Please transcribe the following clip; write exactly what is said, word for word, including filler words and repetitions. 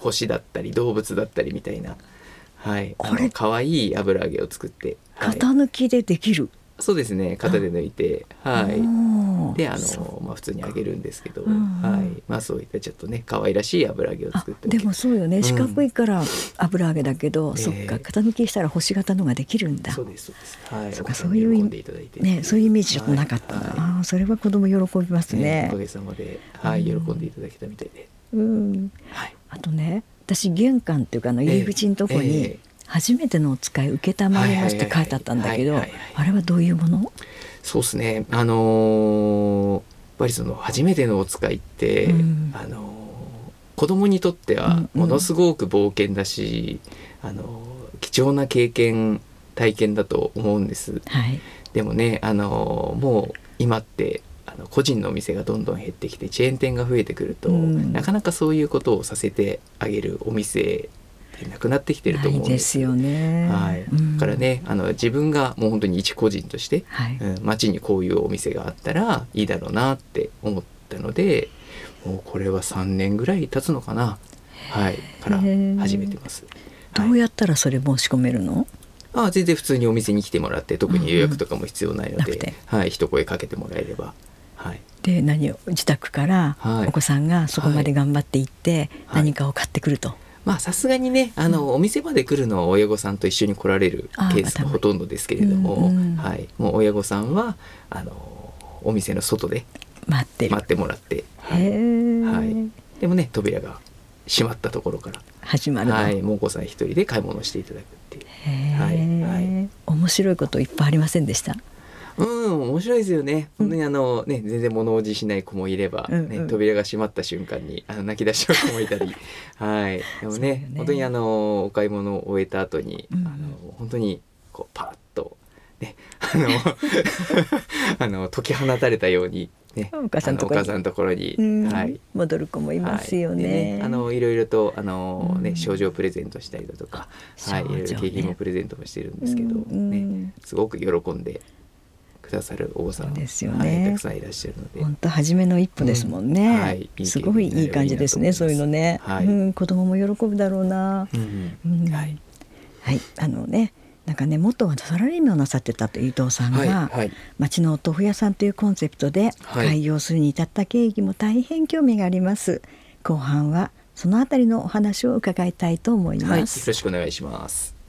星だったり動物だったりみたいな、はい、 これかわいい油揚げを作って、はい、 型抜きでできる。 そうですね、型で抜いて、はい、であの、まあ、普通に揚げるんですけど、うん、はいまあ、そういったちょっとね可愛らしい油揚げを作って。 でもそうよね、四角いから油揚げだけど、うん、そっか型抜きしたら星型のができるんだ。 そうですそうです、はい、 そうか、そういうね、そういうイメージちょっとなかったな、はいはい、あそれは子供喜びますね、 ね、おかげさまで、はい、喜んでいただけたみたいで、 うんはい、あとね、私玄関っていうかあの入り口のとこに、えーえー初めてのお使い受けたまりますって書いてあったんだけど、あれはどういうもの？ そうですね、あのー、やっぱりその初めてのお使いって、うん、あのー、子供にとってはものすごく冒険だし、うんうん、あのー、貴重な経験体験だと思うんです、はい、でもね、あのー、もう今ってあの個人のお店がどんどん減ってきてチェーン店が増えてくると、うん、なかなかそういうことをさせてあげるお店なくなってきてると思うんです。 ないですよね、 はい、うん、だからね、あの自分がもう本当に一個人として、はい、うん、街にこういうお店があったらいいだろうなって思ったので、もうこれはさんねんぐらい経つのかな、はい、から始めてます。 どうやったらそれ申し込めるの？ ああ、全然普通にお店に来てもらって、特に予約とかも必要ないので、うんうん、はい、一声かけてもらえれば、はい、 で何を自宅からお子さんがそこまで頑張って行って何かを買ってくると、はいはい、 まあさすがにね、あの、うん、お店まで来るのは親御さんと一緒に来られるケースがほとんどですけれども、うんうん、はい、もう親御さんはあのお店の外で待ってる待ってもらって、はい、はい、でもね扉が閉まったところから始まるの、 はい、もうお子さん一人で買い物していただくっていう、 はいはい、面白いこといっぱいありませんでした？ うん、面白いですよね。本当にあの、ね、全然物おじしない子もいれば、ね、うんうん、扉が閉まった瞬間にあの泣き出しちゃう子もいたりはい、でも ね, ね本当にあのお買い物を終えた後に、うんうん、あの本当にこうパッと、ね、あのあの解き放たれたように、ね、 お母さんのところに、 お母さんのところに、はい、 戻る子もいますよね。はい、でね、 あのいろいろとあの、ね、賞状をプレゼントしたりだとか、はい、いろいろ景品もプレゼントもしてるんですけど、ね、すごく喜んでくださるお子さんですよね、はい、たくさんいらっしゃるので、 本当初めの一歩ですもんね、うん、はい、すごいいい感じですね、そういうのね、はい、うん、子供も喜ぶだろうな、うんうん、はい、はい、あのね、なんかね、元はサラリーマンをなさってたという伊藤さんが、はいはい、町のお豆腐屋さんというコンセプトで開業するに至った経緯も大変興味があります。後半はそのあたりのお話を伺いたいと思います。 はい、よろしくお願いします。